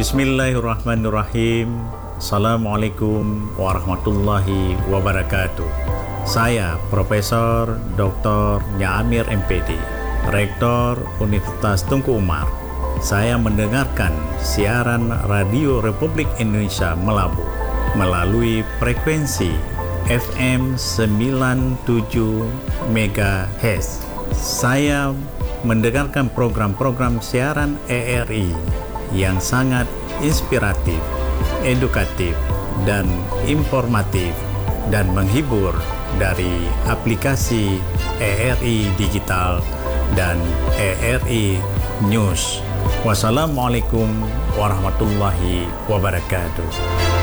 Bismillahirrahmanirrahim. Assalamualaikum warahmatullahi wabarakatuh. Saya Profesor Dr. Nyamir MPD, Rektor Universitas Tengku Umar. Saya mendengarkan siaran Radio Republik Indonesia Melabu melalui frekuensi FM 97 MHz. Saya mendengarkan program-program siaran ERI yang sangat inspiratif, edukatif, dan informatif, dan menghibur dari aplikasi ERI Digital dan ERI News. Wassalamualaikum warahmatullahi wabarakatuh.